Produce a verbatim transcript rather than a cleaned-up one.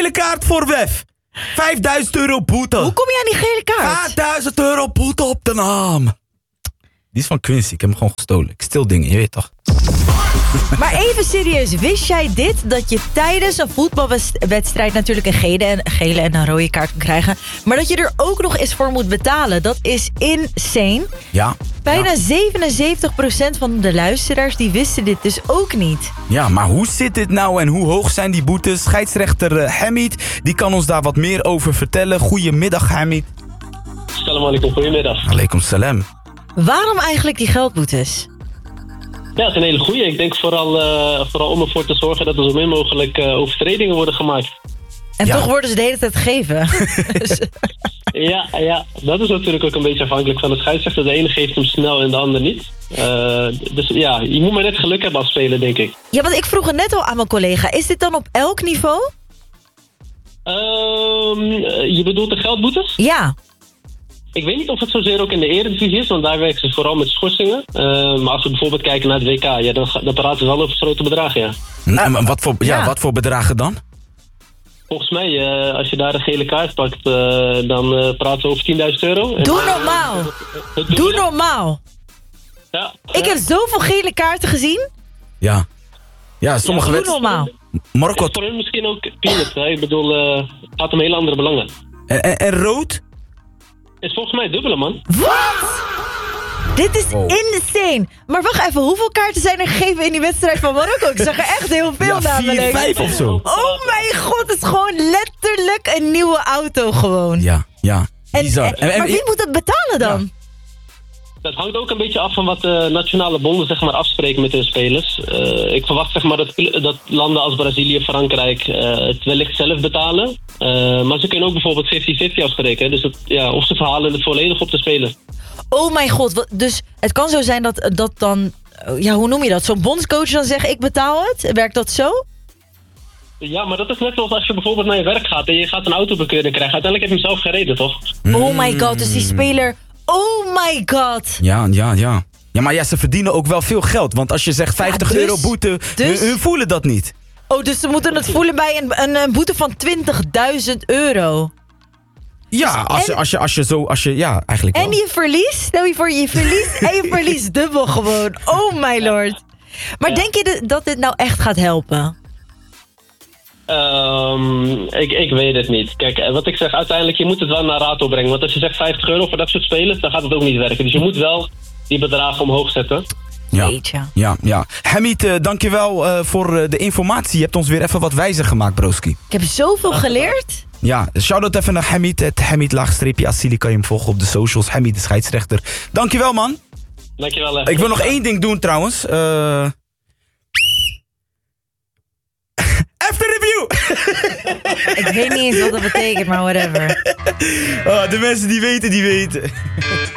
gele kaart voor W E F. vijfduizend euro boete. Hoe kom je aan die gele kaart? vijfduizend euro boete op de naam. Die is van Quincy, ik heb hem gewoon gestolen. Ik stil dingen, je weet toch. Maar even serieus, wist jij dit? Dat je tijdens een voetbalwedstrijd natuurlijk een gele en, gele en een rode kaart kan krijgen. Maar dat je er ook nog eens voor moet betalen. Dat is insane. Ja. Bijna ja. zevenenzeventig procent van de luisteraars die wisten dit dus ook niet. Ja, maar hoe zit dit nou en hoe hoog zijn die boetes? Scheidsrechter uh, Hamid, die kan ons daar wat meer over vertellen. Goedemiddag, Hamid. Salam alaikum, goedemiddag. Alaikum salam. Waarom eigenlijk die geldboetes? Ja, het is een hele goeie. Ik denk vooral, uh, vooral om ervoor te zorgen dat er zo min mogelijk uh, overtredingen worden gemaakt. En ja. toch worden ze de hele tijd gegeven. ja, ja, dat is natuurlijk ook een beetje afhankelijk van de scheidsrechter. De ene geeft hem snel en de ander niet. Uh, dus ja, je moet maar net geluk hebben als speler, denk ik. Ja, want ik vroeg het net al aan mijn collega. Is dit dan op elk niveau? Uh, je bedoelt de geldboetes? Ja. Ik weet niet of het zozeer ook in de Eredivisie is, want daar werken ze vooral met schorsingen. Uh, maar als we bijvoorbeeld kijken naar het W K, ja, dan, dan praten we wel over grote bedragen, ja. Nou, maar wat voor, ja, ja. wat voor bedragen dan? Volgens mij, uh, als je daar een gele kaart pakt, uh, dan uh, praten we over tienduizend euro. En, Doe normaal. Uh, Doe, Doe normaal. Ja, ik ja. heb zoveel gele kaarten gezien. Ja. Ja, sommige ja, Doe wedstrijden. normaal. Marco. Is voor hun misschien ook peanuts, hè? Ik bedoel, uh, het gaat om hele andere belangen. En, en, en rood? Is volgens mij dubbele, man. Wat? Dit is wow. insane. Maar wacht even, hoeveel kaarten zijn er gegeven in die wedstrijd van Marokko? Ik zag er echt heel veel Ja, namelijk. vier, vijf of zo. Oh mijn god, het is gewoon letterlijk een nieuwe auto gewoon. Ja, ja. En, Bizar. en, En, en, maar wie moet het betalen dan? Ja. Dat hangt ook een beetje af van wat de nationale bonden zeg maar, afspreken met hun spelers. Uh, ik verwacht zeg maar, dat, dat landen als Brazilië, Frankrijk uh, het wellicht zelf betalen. Uh, maar ze kunnen ook bijvoorbeeld vijftig vijftig afspreken. Dus het, ja, of ze verhalen het volledig op de speler. Oh mijn god, wat, dus het kan zo zijn dat, dat dan... Ja, hoe noem je dat? Zo'n bondscoach dan zegt ik betaal het? Werkt dat zo? Ja, maar dat is net zoals als je bijvoorbeeld naar je werk gaat en je gaat een autobekeuring krijgen. Uiteindelijk heb je hem zelf gereden, toch? Oh my god, dus die speler... Oh my god. Ja, ja, ja. Ja, maar ja, ze verdienen ook wel veel geld. Want als je zegt vijftig dus- euro boete, dus- hun, hun voelen dat niet. Oh, dus ze moeten het voelen bij een, een, een boete van twintigduizend euro. Ja, als je, en- als je, als je zo, als je, ja, eigenlijk wel. En je verliest? Stel je voor, je verliest en je verliest dubbel gewoon. Oh my lord. Maar Ja. denk je de- dat dit nou echt gaat helpen? Um, ik, ik weet het niet. Kijk, wat ik zeg, uiteindelijk, je moet het wel naar rato brengen. Want als je zegt vijftig euro voor dat soort spelers, dan gaat het ook niet werken. Dus je moet wel die bedragen omhoog zetten. Ja, Jeetje. ja, ja. Hamid, uh, dankjewel uh, voor uh, de informatie. Je hebt ons weer even wat wijzer gemaakt, broski. Ik heb zoveel geleerd. Ja, shout-out even naar Hamid. Het Hamid laagstreepje Assili kan je hem volgen op de socials. Hamid, de scheidsrechter. Dankjewel, man. Dankjewel. Hè. Ik wil nog één ding doen, trouwens. Uh... After review! Ik weet niet eens wat dat betekent, maar whatever. Oh, de mensen die weten, die weten.